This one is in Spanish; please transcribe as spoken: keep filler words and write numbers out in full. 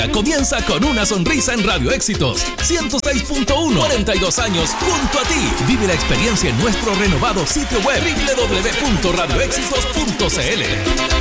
Comienza con una sonrisa en Radio Éxitos ciento seis punto uno. cuarenta y dos años junto a ti. Vive la experiencia en nuestro renovado sitio web doble u doble u doble u punto radio éxitos punto c l.